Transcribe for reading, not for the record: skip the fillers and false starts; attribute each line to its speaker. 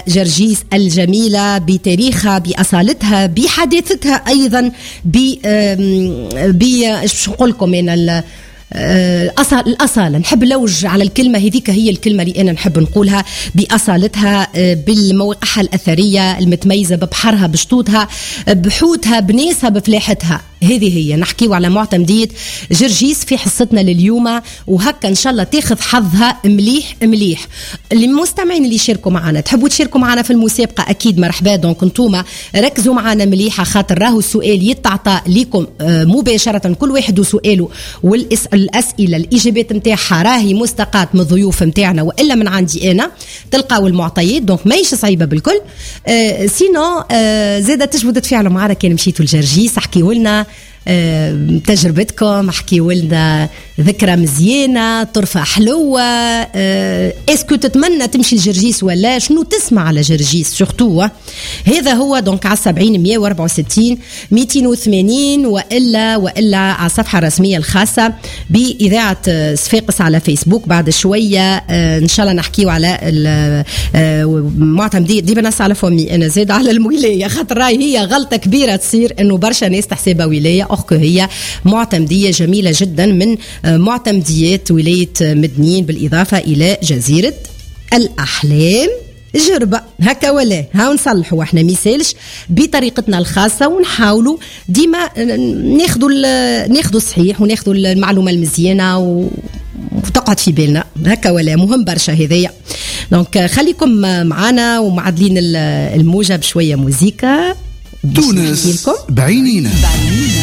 Speaker 1: جرجيس الجميلة بتاريخها بأصالتها بحداثتها أيضا شو نقول لكم أنا الأصالة. نحب لوج على الكلمة هذيك، هي الكلمة اللي أنا نحب نقولها، بأصالتها بالمواقعها الأثرية المتميزة، ببحرها بشطوطها بحوتها بناسها بفلاحتها. هذه هي نحكيو على معتمدية جرجيس في حصتنا لليوم، وهكا إن شاء الله تاخذ حظها مليح مليح. المستمعين اللي يشاركوا معنا، تحبوا تشاركوا معنا في المسابقة أكيد مرحبا. دونك انتوما ركزوا معنا مليحة، خاطر راهو السؤال يتعطى لكم مباشرة، كل واحد وسؤاله والأسئلة الإجابات متاعها راهي مستقاة من الضيوف متاعنا وإلا من عندي أنا، تلقاو المعطيات. دونك ماهيش صعيبة بالكل. سينو زادة تجبدوا تتفاعلوا معنا كان مشيتوا لجرجيس، احكيوا لنا تجربتكم، احكيوا لنا ذكرى مزيانة، طرفة حلوة، اسكو تتمنى تمشي لجرجيس ولا شنو تسمع على جرجيس سورتو. هذا هو دونك على 70 164 280 وإلا على الصفحة الرسمية الخاصة بإذاعة صفاقس على فيسبوك. بعد شوية إن شاء الله نحكيو على معتمدية ديما ناس على فمي أنا زاد على الولاية، خاطر راي هي غلطة كبيرة تصير إنه برشا ناس تحسبها ولاية، أخكو هي معتمدية جميلة جدا من معتمديات ولاية مدنين، بالإضافة إلى جزيرة الأحلام جربة. هكا ولا ها نصلحوا احنا ميسالش بطريقتنا الخاصة، ونحاولوا ديما ناخذوا الصحيح وناخذوا المعلومة المزيانة وتقعد في بالنا. هكا ولا مهم برشا هذايا. دونك خليكم معنا ومعدلين الموجة بشوية موزيكا.
Speaker 2: تونس بعينينا.